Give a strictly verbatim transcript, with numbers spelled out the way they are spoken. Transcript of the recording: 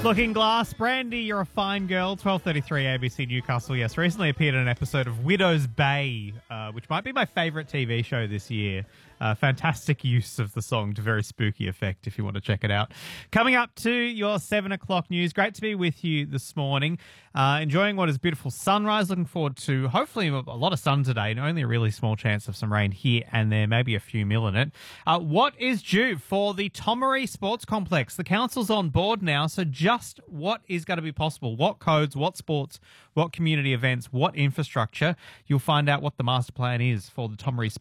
Looking Glass, Brandy, you're a fine girl. twelve thirty-three A B C Newcastle. Yes, recently appeared in an episode of Widow's Bay, uh, which might be my favourite T V show this year. Uh, fantastic use of the song to very spooky effect if you want to check it out. Coming up to your seven o'clock news. Great to be with you this morning. Uh, enjoying what is beautiful sunrise. Looking forward to hopefully a lot of sun today and only a really small chance of some rain here and there, maybe a few mil in it. Uh, what is due for the Tomaree Sports Complex? The council's on board now, so just what is going to be possible? What codes, what sports, what community events, what infrastructure? You'll find out what the master plan is for the Tomaree Sports